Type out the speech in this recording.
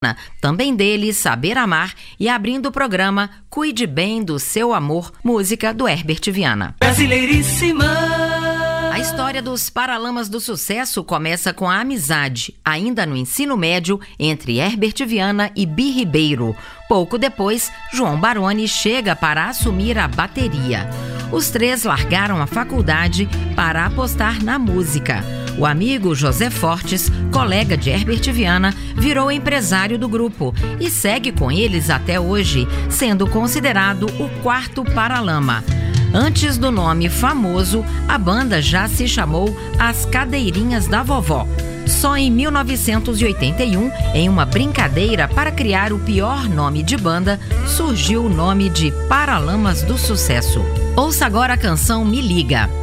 Também dele, Saber Amar, e abrindo o programa Cuide Bem do Seu Amor, música do Herbert Viana. Brasileiríssima! A história dos Paralamas do Sucesso começa com a amizade, ainda no ensino médio, entre Herbert Viana e Bi Ribeiro. Pouco depois, João Baroni chega para assumir a bateria. Os três largaram a faculdade para apostar na música. O amigo José Fortes, colega de Herbert Viana, virou empresário do grupo e segue com eles até hoje, sendo considerado o quarto Paralama. Antes do nome famoso, a banda já se chamou As Cadeirinhas da Vovó. Só em 1981, em uma brincadeira para criar o pior nome de banda, surgiu o nome de Paralamas do Sucesso. Ouça agora a canção Me Liga.